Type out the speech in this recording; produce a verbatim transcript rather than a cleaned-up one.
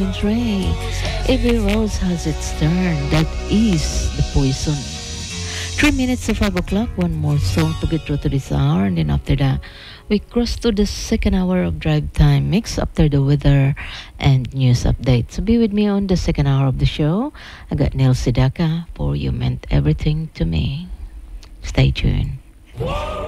Ray. Every rose has its turn. That is the poison. Three minutes to five o'clock. One more song to get through to this hour, and then after that, we cross to the second hour of drive time mix after the weather and news update. So be with me on the second hour of the show. I got Neil Sedaka for You Meant Everything to Me. Stay tuned.